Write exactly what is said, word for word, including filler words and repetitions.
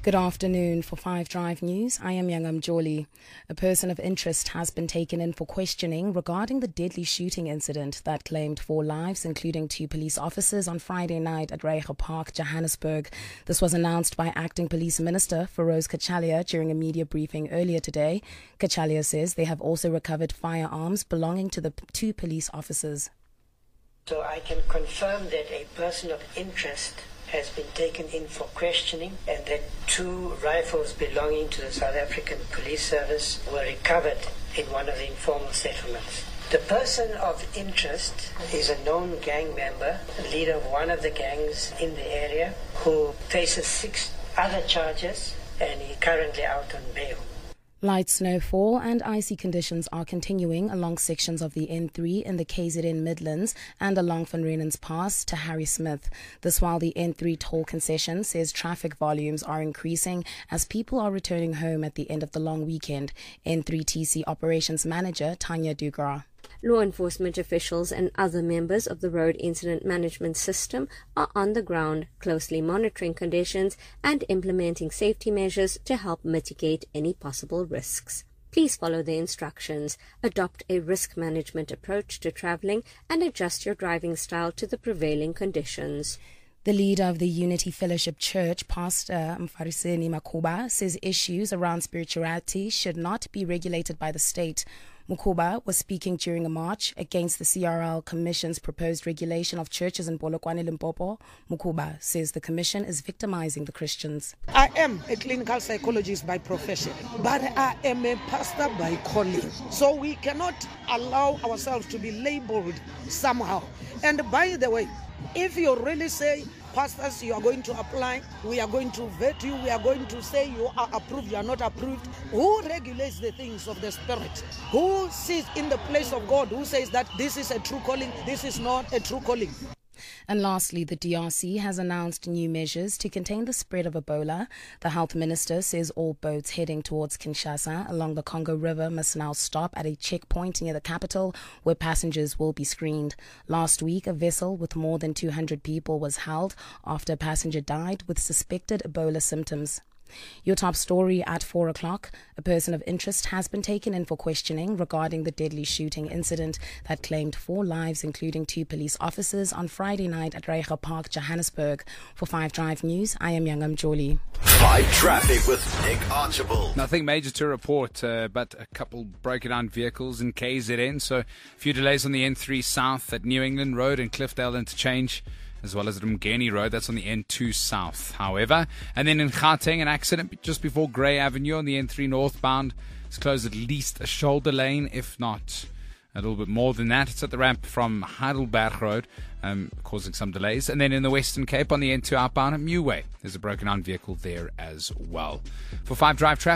Good afternoon. For Five Drive News, I am Yangam Joli. A person of interest has been taken in for questioning regarding the deadly shooting incident that claimed four lives, including two police officers, on Friday night at Reiger Park, Johannesburg. This was announced by Acting Police Minister Feroz Kachalia during a media briefing earlier today. Kachalia says they have also recovered firearms belonging to the p- two police officers. So I can confirm that a person of interest has been taken in for questioning and that two rifles belonging to the South African Police Service were recovered in one of the informal settlements. The person of interest is a known gang member, leader of one of the gangs in the area, who faces six other charges and is currently out on bail. Light snowfall and icy conditions are continuing along sections of the N three in the K Z N Midlands and along Van Rynens Pass to Harry Smith. This while the N three toll concession says traffic volumes are increasing as people are returning home at the end of the long weekend. N three T C Operations Manager Tanya Dugra. Law enforcement officials and other members of the Road Incident Management System are on the ground, closely monitoring conditions and implementing safety measures to help mitigate any possible risks. Please follow the instructions, adopt a risk management approach to travelling, and adjust your driving style to the prevailing conditions. The leader of the Unity Fellowship Church, Pastor Mfariseni Makuba, says issues around spirituality should not be regulated by the state. Mukuba was speaking during a march against the C R L Commission's proposed regulation of churches in Polokwane, Limpopo. Mukuba says the Commission is victimizing the Christians. I am a clinical psychologist by profession, but I am a pastor by calling. So we cannot allow ourselves to be labeled somehow. And by the way, if you really say, pastors, you are going to apply, we are going to vet you, we are going to say you are approved, you are not approved. Who regulates the things of the Spirit? Who sits in the place of God? Who says that this is a true calling, this is not a true calling? And lastly, the D R C has announced new measures to contain the spread of Ebola. The health minister says all boats heading towards Kinshasa along the Congo River must now stop at a checkpoint near the capital where passengers will be screened. Last week, a vessel with more than two hundred people was held after a passenger died with suspected Ebola symptoms. Your top story at four o'clock. A person of interest has been taken in for questioning regarding the deadly shooting incident that claimed four lives, including two police officers, on Friday night at Reiger Park, Johannesburg. For Five Drive News, I am Yangam Joli. Five Traffic with Nick Archibald. Nothing major to report, uh, but a couple broken down vehicles in K Z N. So a few delays on the N three South at New England Road and Cliffdale Interchange, as well as at Mgeni Road, that's on the N two South, however. And then in Gauteng, an accident just before Grey Avenue on the N three northbound. It's closed at least a shoulder lane, if not a little bit more than that. It's at the ramp from Heidelberg Road, um, causing some delays. And then in the Western Cape on the N two outbound at Meway, there's a broken down vehicle there as well. For Five Drive Traffic.